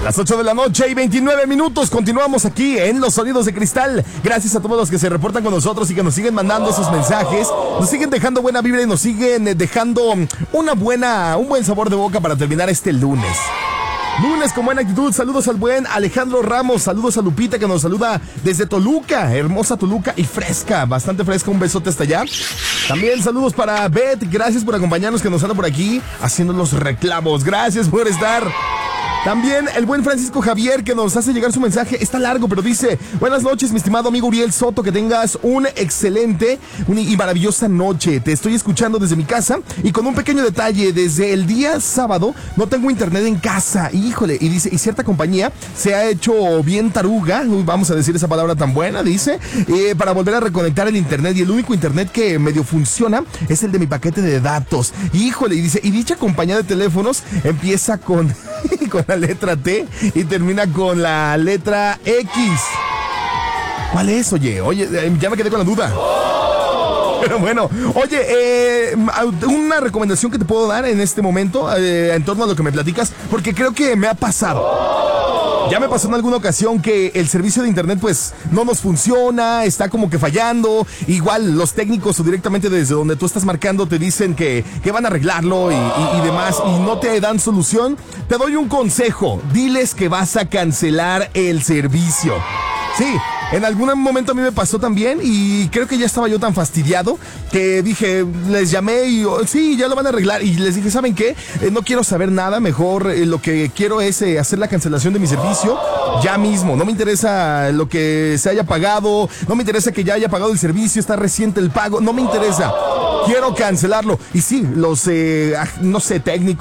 Las 8 de la noche y 29 minutos. Continuamos aquí en Los Sonidos de Cristal. Gracias a todos los que se reportan con nosotros y que nos siguen mandando sus mensajes. Nos siguen dejando buena vibra y nos siguen dejando un buen sabor de boca para terminar este lunes. Lunes con buena actitud. Saludos al buen Alejandro Ramos. Saludos a Lupita que nos saluda desde Toluca. Hermosa Toluca y fresca, bastante fresca. Un besote hasta allá. También saludos para Beth. Gracias por acompañarnos, que nos anda por aquí haciendo los reclamos. Gracias por estar. También el buen Francisco Javier, que nos hace llegar su mensaje. Está largo, pero dice: buenas noches, mi estimado amigo Uriel Soto, que tengas un excelente y maravillosa noche. Te estoy escuchando desde mi casa y con un pequeño detalle: desde el día sábado no tengo internet en casa. Híjole, y dice, y cierta compañía se ha hecho bien taruga, vamos a decir esa palabra tan buena, dice, para volver a reconectar el internet, y el único internet que medio funciona es el de mi paquete de datos. Híjole, y dice, y dicha compañía de teléfonos empieza con la letra T y termina con la letra X. ¿Cuál es? Oye, ya me quedé con la duda. Pero bueno, oye, una recomendación que te puedo dar en este momento en torno a lo que me platicas, porque creo que me ha pasado. Ya me pasó en alguna ocasión que el servicio de internet pues no nos funciona, está como que fallando. Igual los técnicos o directamente desde donde tú estás marcando te dicen que van a arreglarlo y demás, y no te dan solución. Te doy un consejo: diles que vas a cancelar el servicio. Sí, en algún momento a mí me pasó también, y creo que ya estaba yo tan fastidiado que dije, les llamé y sí, ya lo van a arreglar, y les dije, ¿saben qué? No quiero saber nada, mejor lo que quiero es hacer la cancelación de mi servicio ya mismo. No me interesa lo que se haya pagado, no me interesa que ya haya pagado el servicio, está reciente el pago, no me interesa. Quiero cancelarlo. Y sí, los, no sé, técnicos